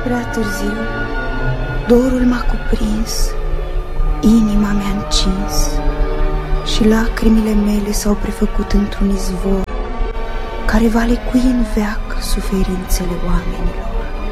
prea târziu, dorul m-a cuprins, inima mi-a încins și lacrimile mele s-au prefăcut într-un izvor care va lecui în veac suferințele oamenilor.